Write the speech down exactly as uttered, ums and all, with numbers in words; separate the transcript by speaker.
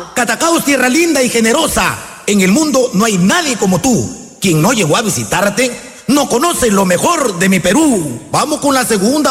Speaker 1: Catacaos, tierra linda y generosa. En el mundo no hay nadie como tú. Quien no llegó a visitarte no conoce lo mejor de mi Perú. Vamos con la segunda